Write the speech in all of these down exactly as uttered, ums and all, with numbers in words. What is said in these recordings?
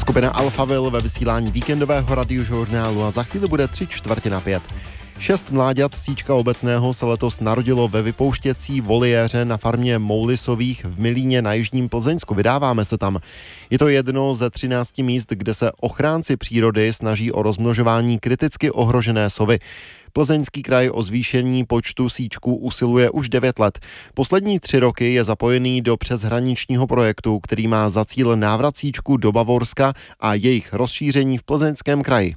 Skupina Alphaville ve vysílání víkendového radiožurnálu a za chvíli bude tři čtvrtě na pět. Šest mláďat síčka obecného se letos narodilo ve vypouštěcí voliéře na farmě Moulisových v Milíně na jižním Plzeňsku. Vydáváme se tam. Je to jedno ze třinácti míst, kde se ochránci přírody snaží o rozmnožování kriticky ohrožené sovy. Plzeňský kraj o zvýšení počtu síčků usiluje už devět let. Poslední tři roky je zapojený do přeshraničního projektu, který má za cíl návrat síčků do Bavorska a jejich rozšíření v Plzeňském kraji.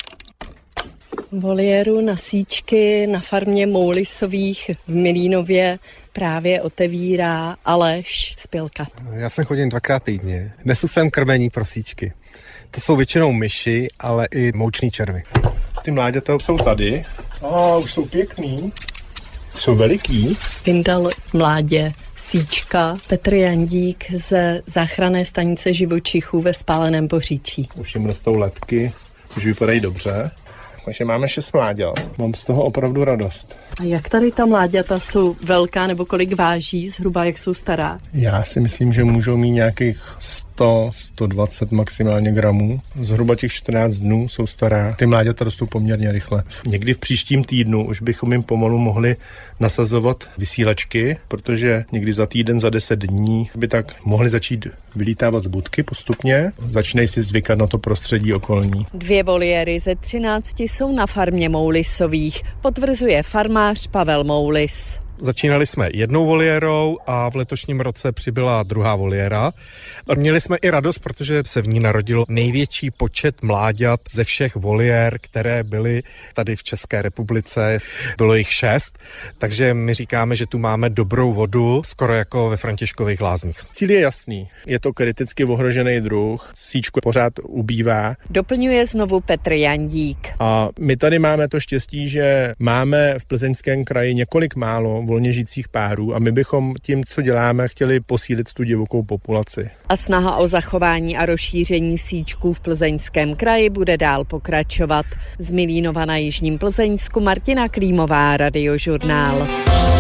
Voliéru na síčky na farmě Moulisových v Milínově právě otevírá Aleš Spilka. Já jsem chodím dvakrát týdně. Nesu sem krmení pro síčky. To jsou většinou myši, ale i mouční červy. Ty mláďata jsou tady. A už jsou pěkný. Jsou veliký. Vyndal mládě síčka Petr Jandík ze záchranné stanice živočichů ve Spáleném Poříčí. Už jim rostou letky, už vypadají dobře. Takže máme šest mláďat. Mám z toho opravdu radost. A jak tady ta mláďata jsou velká, nebo kolik váží, zhruba jak jsou stará? Já si myslím, že můžou mít nějakých sto, sto dvacet maximálně gramů. Zhruba těch čtrnáct dnů jsou stará. Ty mláďata rostou poměrně rychle. Někdy v příštím týdnu už bychom jim pomalu mohli nasazovat vysílačky, protože někdy za týden, za deset dní by tak mohli začít vylítávat z budky postupně. Začnej si zvykat na to prostředí okolní. Dvě voliéry ze třinácti jsou na farmě Moulisových, potvrzuje farmář Pavel Moulis. Začínali jsme jednou voliérou a v letošním roce přibyla druhá voliéra. A měli jsme i radost, protože se v ní narodil největší počet mláďat ze všech voliér, které byly tady v České republice. Bylo jich šest, takže my říkáme, že tu máme dobrou vodu, skoro jako ve Františkových Lázních. Cíl je jasný. Je to kriticky ohrožený druh. Síčku pořád ubývá. Doplňuje znovu Petr Jandík. A my tady máme to štěstí, že máme v Plzeňském kraji několik málo volně žijících párů a my bychom tím, co děláme, chtěli posílit tu divokou populaci. A snaha o zachování a rozšíření síčků v Plzeňském kraji bude dál pokračovat. Z Milínova na jižním Plzeňsku Martina Klímová, Radiožurnál.